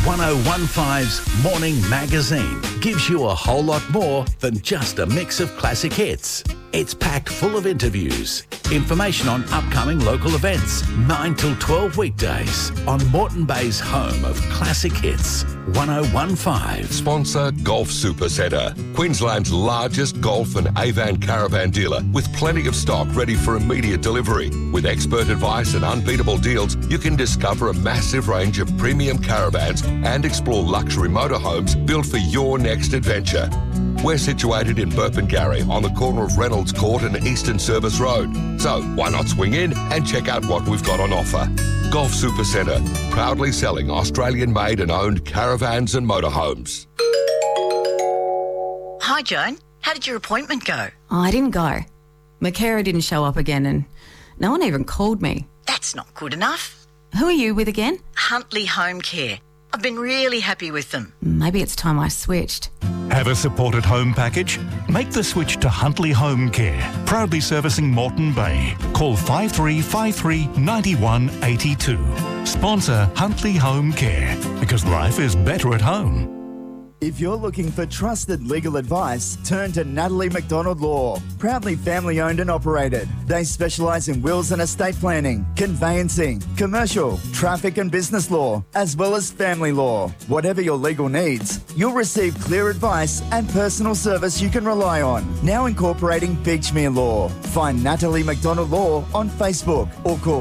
1015's Morning Magazine gives you a whole lot more than just a mix of classic hits. It's packed full of interviews, information on upcoming local events, 9 till 12 weekdays on Moreton Bay's home of classic hits, 1015. Sponsor Golf Supercentre, Queensland's largest golf and Avan caravan dealer with plenty of stock ready for immediate delivery. With expert advice and unbeatable deals, you can discover a massive range of premium caravans and explore luxury motorhomes built for your next adventure. We're situated in Burpengary on the corner of Reynolds Court and Eastern Service Road. So why not swing in and check out what we've got on offer. Golf Supercentre, proudly selling Australian-made and owned caravans and motorhomes. Hi, Joan. How did your appointment go? Oh, I didn't go. My carer didn't show up again and no one even called me. That's not good enough. Who are you with again? Huntley Home Care. I've been really happy with them. Maybe it's time I switched. Have a supported home package? Make the switch to Huntley Home Care, proudly servicing Moreton Bay. Call 5353 9182. Sponsor Huntley Home Care, because life is better at home. If you're looking for trusted legal advice, turn to Natalie McDonald Law. Proudly family owned and operated. They specialise in wills and estate planning, conveyancing, commercial, traffic and business law, as well as family law. Whatever your legal needs, you'll receive clear advice and personal service you can rely on. Now incorporating Beachmere Law. Find Natalie McDonald Law on Facebook or call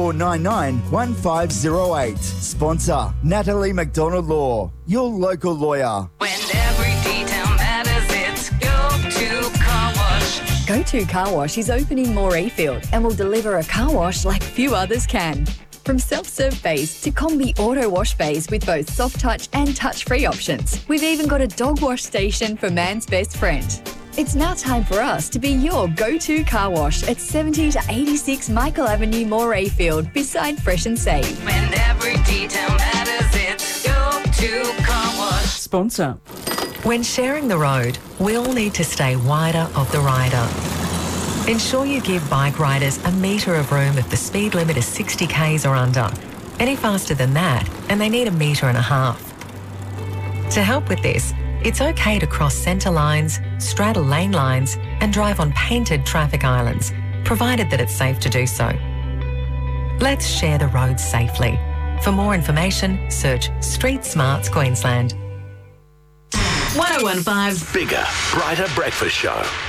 5499 1508. Sponsor Natalie McDonald Law, your local lawyer. When every detail matters, it's Go-To Car Wash. Go-To Car Wash is opening Morayfield and will deliver a car wash like few others can. From self-serve bays to combi auto wash bays with both soft touch and touch-free options. We've even got a dog wash station for man's best friend. It's now time for us to be your go-to car wash at 70 to 86 Michael Avenue, Morayfield, beside Fresh and Save. When every detail matters, it's Go-To Car Wash. Sponsor. When sharing the road, we all need to stay wider of the rider. Ensure you give bike riders a metre of room if the speed limit is 60 k's or under. Any faster than that, and they need a metre and a half. To help with this, it's okay to cross centre lines, straddle lane lines, and drive on painted traffic islands, provided that it's safe to do so. Let's share the road safely. For more information, search Street Smarts Queensland. 1015's Bigger, brighter breakfast show.